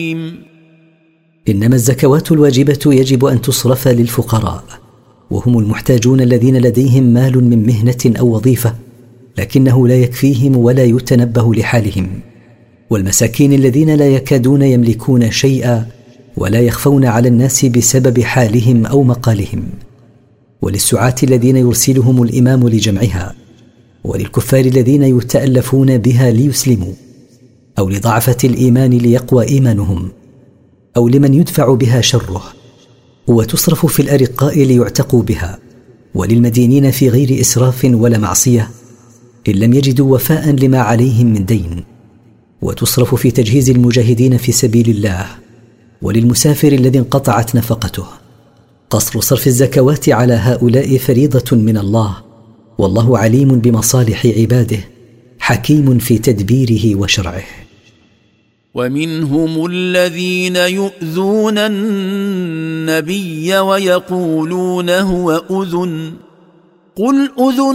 إنما الزكوات الواجبة يجب أن تصرف للفقراء، وهم المحتاجون الذين لديهم مال من مهنة أو وظيفة لكنه لا يكفيهم ولا يتنبه لحالهم، والمساكين الذين لا يكادون يملكون شيئا ولا يخفون على الناس بسبب حالهم أو مقالهم، وللسعاة الذين يرسلهم الإمام لجمعها، وللكفار الذين يتألفون بها ليسلموا، أو لضعفة الإيمان ليقوى إيمانهم، أو لمن يدفع بها شره، وتصرف في الأرقاء ليعتقوا بها، وللمدينين في غير إسراف ولا معصية إن لم يجدوا وفاء لما عليهم من دين، وتصرف في تجهيز المجاهدين في سبيل الله، وللمسافر الذي انقطعت نفقته. قصر صرف الزكوات على هؤلاء فريضة من الله، والله عليم بمصالح عباده حكيم في تدبيره وشرعه. ومنهم الذين يؤذون النبي ويقولون هو أذن، قل أذن